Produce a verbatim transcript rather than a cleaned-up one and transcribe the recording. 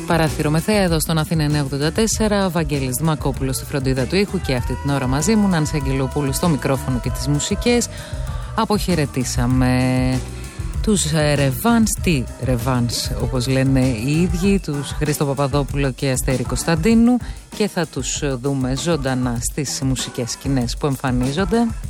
Παράθυρο Μεθέα εδώ στον Αθήνα εννιακόσια ογδόντα τέσσερα. Βαγγέλης Δημακόπουλος στη φροντίδα του ήχου και αυτή την ώρα μαζί μου. Νάνση Αγγελοπούλου στο μικρόφωνο και τις μουσικές. Αποχαιρετήσαμε τους Ρεβάνς, τι Ρεβάνς όπως λένε οι ίδιοι, τους Χρήστο Παπαδόπουλο και Αστέρη Κωνσταντίνου, και θα τους δούμε ζωντανά στις μουσικές σκηνές που εμφανίζονται.